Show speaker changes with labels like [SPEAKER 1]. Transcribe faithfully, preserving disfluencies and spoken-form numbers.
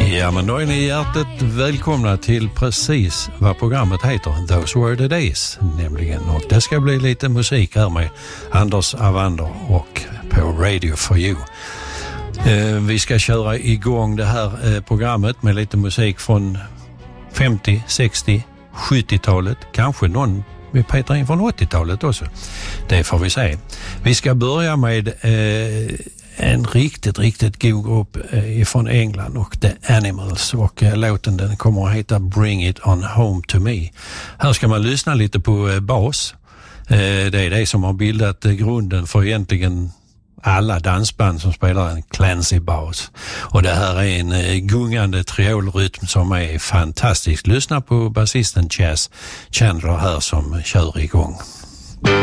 [SPEAKER 1] Ja, men då är ni hjärtligt välkomna till precis vad programmet heter, Those Were the Days, nämligen. Och det ska bli lite musik här med Anders Avander och på Radio for You. Eh, vi ska köra igång det här eh, programmet med lite musik från femtio, sextio, sjuttiotalet, kanske någon vi petar in från åttiotalet också. Det får vi se. Vi ska börja med eh, en riktigt, riktigt god grupp eh, från England och The Animals, och eh, låten den kommer att heta Bring It On Home To Me. Här ska man lyssna lite på eh, bas. Eh, det är det som har bildat eh, grunden för egentligen alla dansband som spelar en Clancy bas. Och det här är en eh, gungande triolrytm som är fantastisk. Lyssna på basisten Chas Chandler här som kör igång.